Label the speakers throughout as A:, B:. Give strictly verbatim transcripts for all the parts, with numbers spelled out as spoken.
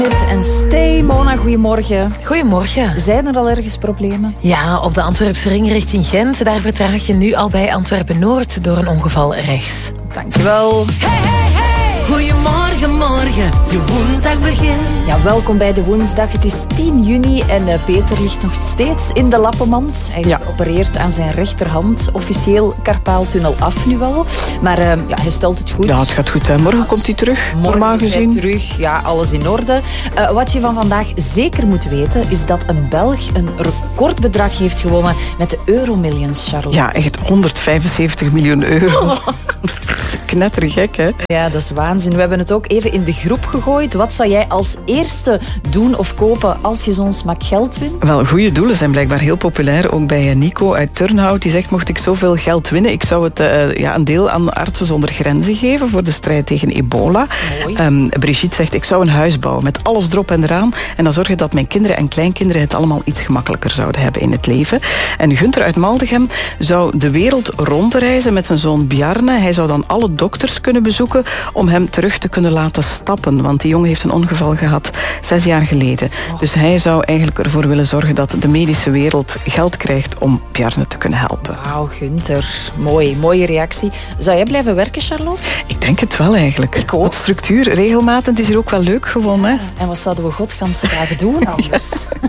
A: En stay, Mona, goedemorgen.
B: Goedemorgen.
A: Zijn er al ergens problemen?
B: Ja, op de Antwerpse ring richting Gent. Daar vertraag je nu al bij Antwerpen-Noord door een ongeval rechts.
A: Dankjewel.
C: Hey, hey, hey. Goedemorgen, morgen. Je woensdag begint.
A: Ja, welkom bij de woensdag. Het is tien juni en uh, Peter ligt nog steeds in de lappenmand. Hij
D: Ja.
A: opereert aan zijn rechterhand. Officieel karpaaltunnel af nu al. Maar uh, ja, hij stelt het goed.
D: Ja, het gaat goed. Hè. Morgen komt hij terug, normaal
A: Morgen is hij
D: gezien.
A: terug. Ja, alles in orde. Uh, wat je van vandaag zeker moet weten, is dat een Belg een recordbedrag heeft gewonnen met de Euromillions, Charlotte.
D: Ja, echt honderdvijfenzeventig miljoen euro. Dat is knettergek, hè?
A: Ja, dat is waanzin. We hebben het ook even in de groep gegooid. Wat zou jij als eerste doen of kopen als je zo'n smak geld wint?
D: Wel, goede doelen zijn blijkbaar heel populair. Ook bij Nico uit Turnhout. Die zegt, mocht ik zoveel geld winnen, ik zou het uh, ja, een deel aan Artsen zonder Grenzen geven voor de strijd tegen ebola. Um, Brigitte zegt, ik zou een huis bouwen met alles erop en eraan. En dan zorgen dat mijn kinderen en kleinkinderen het allemaal iets gemakkelijker zouden hebben in het leven. En Gunther uit Maldegem zou de wereld rondreizen met zijn zoon Bjarne. Hij zou dan alle dokters kunnen bezoeken om hem terug te kunnen laten stappen. Want die jongen heeft een ongeval gehad zes jaar geleden. Dus hij zou eigenlijk ervoor willen zorgen dat de medische wereld geld krijgt om Bjarne te kunnen helpen.
A: Wauw, Gunther. Mooi, mooie reactie. Zou jij blijven werken, Charlotte?
D: Ik denk het wel eigenlijk.
A: Ik ook.
D: Wat structuur, regelmaat, het is hier ook wel leuk gewoon. Hè?
A: En wat zouden we godganse dagen doen anders?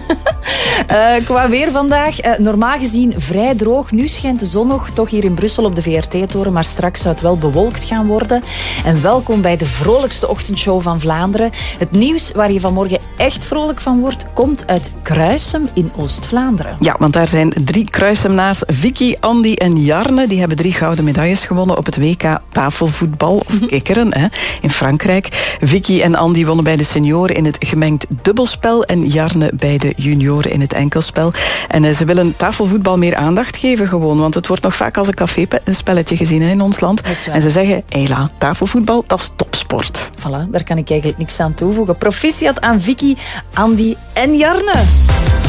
A: Uh, qua weer vandaag, uh, normaal gezien vrij droog. Nu schijnt de zon nog, toch hier in Brussel op de V R T-toren, maar straks zou het wel bewolkt gaan worden. En welkom bij de vrolijkste ochtendshow van Vlaanderen. Het nieuws waar je vanmorgen echt vrolijk van wordt, komt uit Kruisem in Oost-Vlaanderen.
D: Ja, want daar zijn drie Kruisemenaars, Vicky, Andy en Jarne. Die hebben drie gouden medailles gewonnen op het W K tafelvoetbal, of kikkeren, hè, in Frankrijk. Vicky en Andy wonnen bij de senioren in het gemengd dubbelspel en Jarne bij de junioren in het enkelspel. En uh, ze willen tafelvoetbal meer aandacht geven gewoon, want het wordt nog vaak als een café-spelletje gezien hè, in ons land. En ze zeggen, hela, tafelvoetbal, dat is topsport.
A: Voilà, daar kan ik eigenlijk niks aan toevoegen. Proficiat aan Vicky, Andy en Jarne.